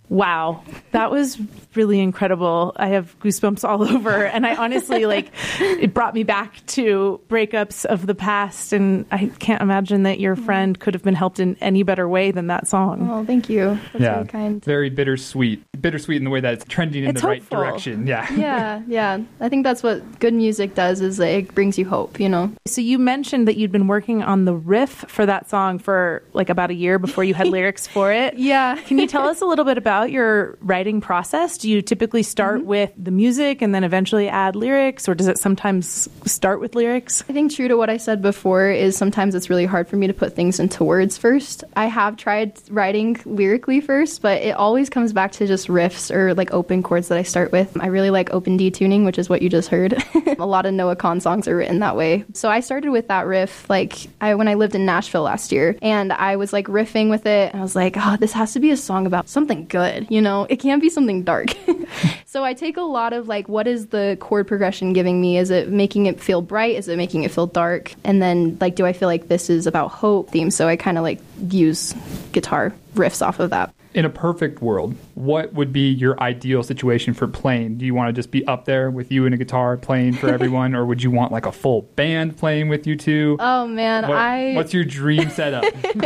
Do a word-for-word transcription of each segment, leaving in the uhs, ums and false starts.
Wow. That was really incredible. I have goosebumps all over. And I honestly, like, it brought me back to breakups of the past. And I can't imagine that your friend could have been helped in any better way than that song. Oh, thank you. That's yeah. very kind. Very bittersweet. Bittersweet in the way that it's trending in It's the hopeful. right direction. Yeah. Yeah, yeah. I think that's what good music does, is that it brings you hope, you know? So you mentioned that you'd been working on the riff for that song for like about a year before you had lyrics for it. Yeah. Can you tell us a little bit about your writing process? Do you typically start mm-hmm. with the music and then eventually add lyrics, or does it sometimes start with lyrics? I think true to what I said before is sometimes it's really hard for me to put things into words first. I have tried writing lyrically first, but it always comes back to just riffs or like open chords that I start with. I really like open D tuning, which is what you just heard. A lot of Noah Kahan songs are written that way. So I started with that riff like I, when I lived in Nashville last year, and I was like riffing with it. And I was like, oh, this has to be a song about something good, you know? It can't be something dark. So I take a lot of like, what is the chord progression giving me? Is it making it feel bright? Is it making it feel dark? And then like, do I feel like this is about hope theme? So I kind of like use guitar riffs off of that. In a perfect world, what would be your ideal situation for playing? Do you want to just be up there with you and a guitar playing for everyone, or would you want like a full band playing with you too? Oh man, what, I... What's your dream setup?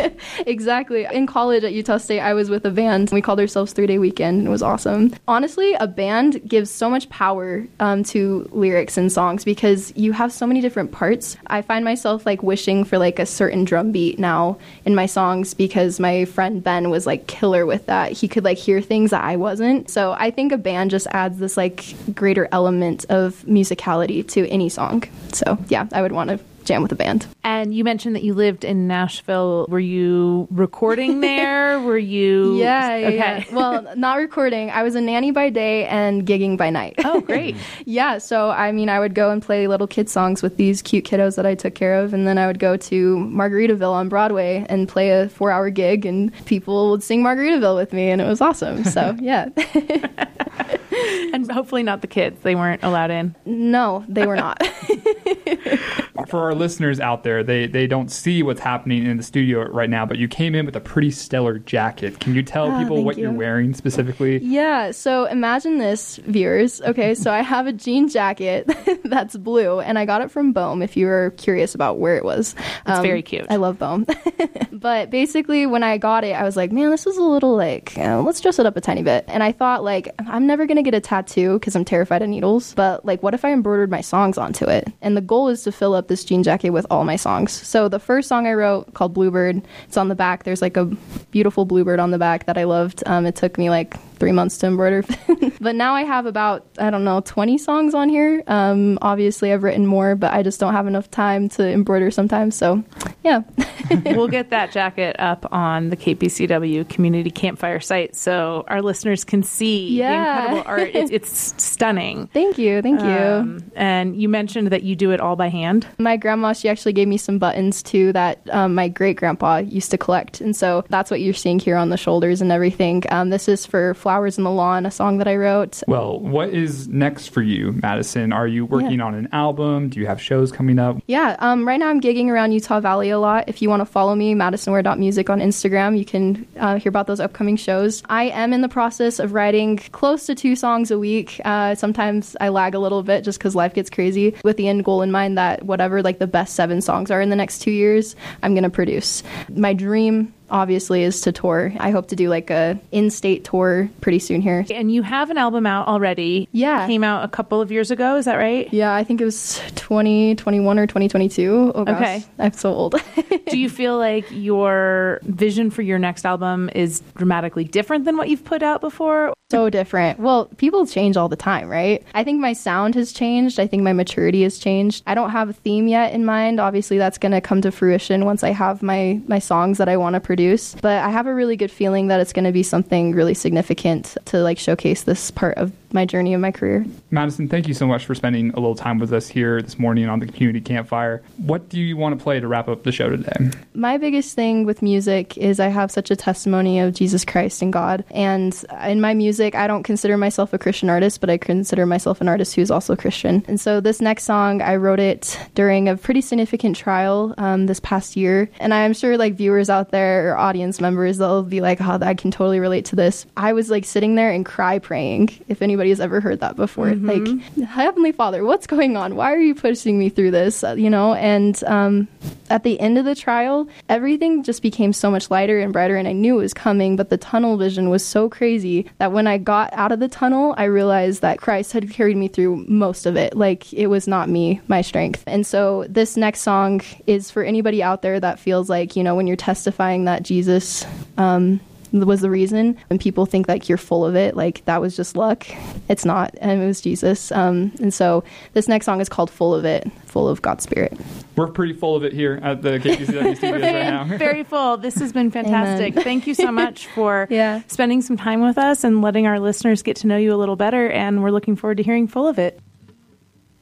Exactly. In college at Utah State, I was with a band. We called ourselves Three Day Weekend. It was awesome. Honestly, a band gives so much power um, to lyrics and songs because you have so many different parts. I find myself like wishing for like a certain drum beat now in my songs because my friend Ben was like killer with that. He could like hear things that I wasn't. So I think a band just adds this like greater element of musicality to any song. So yeah, I would want to jam with a band. And you mentioned that you lived in Nashville. Were you recording there? Were you? Yeah, yeah, okay. Yeah. Well, not recording. I was a nanny by day and gigging by night. Oh, great. Yeah. So, I mean, I would go and play little kid songs with these cute kiddos that I took care of. And then I would go to Margaritaville on Broadway and play a four hour gig, and people would sing Margaritaville with me. And it was awesome. So, yeah. And hopefully not the kids. They weren't allowed in. No, they were not. For our listeners out there, they, they don't see what's happening in the studio right now, but you came in with a pretty stellar jacket. Can you tell oh, people what you. you're wearing specifically? Yeah, so imagine this, viewers. Okay, so I have a jean jacket that's blue, and I got it from Bohm, if you were curious about where it was. It's um, very cute. I love Bohm. But basically, when I got it, I was like, man, this is a little like, uh, let's dress it up a tiny bit. And I thought, like, I'm never going to get a tattoo because I'm terrified of needles, but like, what if I embroidered my songs onto it? And the goal is to fill up this jean jacket with all my songs. So the first song I wrote, called Bluebird, it's on the back. There's like a beautiful bluebird on the back that I loved. Um, it took me like three months to embroider. But now I have about, I don't know, twenty songs on here. Um, obviously, I've written more, but I just don't have enough time to embroider sometimes. So, yeah. We'll get that jacket up on the K P C W Community Campfire site so our listeners can see yeah. the incredible art. It's, it's stunning. Thank you. Thank you. Um, and you mentioned that you do it all by hand. My grandma, she actually gave me some buttons too that um, my great-grandpa used to collect. And so that's what you're seeing here on the shoulders and everything. Um, this is for Flowers in the Lawn, a song that I wrote. Well, what is next for you, Madison? Are you working yeah. on an album? Do you have shows coming up? Yeah, um, right now I'm gigging around Utah Valley a lot. If you want to follow me, madisonware dot music on Instagram, you can uh, hear about those upcoming shows. I am in the process of writing close to two songs a week. Uh, sometimes I lag a little bit just because life gets crazy, with the end goal in mind that whatever like the best seven songs are in the next two years, I'm going to produce. My dream, obviously, is to tour. I hope to do like a in-state tour pretty soon here. And you have an album out already. Yeah. It came out a couple of years ago, is that right? Yeah, I think it was twenty twenty-one or twenty twenty-two. Oh gosh, okay. I'm so old. Do you feel like your vision for your next album is dramatically different than what you've put out before? So different. Well, people change all the time, right? I think my sound has changed. I think my maturity has changed. I don't have a theme yet in mind. Obviously, that's going to come to fruition once I have my, my songs that I want to produce. But I have a really good feeling that it's going to be something really significant to like showcase this part of my journey of my career. Madison, thank you so much for spending a little time with us here this morning on the Community Campfire. What do you want to play to wrap up the show today? My biggest thing with music is I have such a testimony of Jesus Christ and God. And in my music, I don't consider myself a Christian artist, but I consider myself an artist who's also Christian. And so this next song, I wrote it during a pretty significant trial um, this past year. And I'm sure like viewers out there or audience members, they'll be like, oh, I can totally relate to this. I was like sitting there and cry praying, if anybody has ever heard that before. Mm-hmm. Like, Heavenly Father, what's going on? Why are you pushing me through this? Uh, you know, and um, at the end of the trial, everything just became so much lighter and brighter, and I knew it was coming, but the tunnel vision was so crazy that when I got out of the tunnel, I realized that Christ had carried me through most of it. Like, it was not me, my strength. And so this next song is for anybody out there that feels like, you know, when you're testifying that Jesus um, was the reason, and people think like you're full of it, like that was just luck. It's not, and it was Jesus. Um, and so this next song is called Full of It, full of God's Spirit. We're pretty full of it here at the K P C W studios right now. Very full. This has been fantastic. Amen. Thank you so much for yeah. spending some time with us and letting our listeners get to know you a little better, and we're looking forward to hearing Full of It.